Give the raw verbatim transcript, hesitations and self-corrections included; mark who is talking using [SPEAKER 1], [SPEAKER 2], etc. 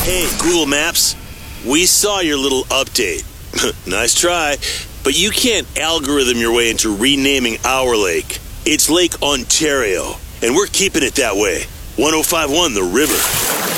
[SPEAKER 1] Hey, Google Maps, we saw your little update. Nice try, but you can't algorithm your way into renaming our lake. It's Lake Ontario, and we're keeping it that way. one oh five point one The River.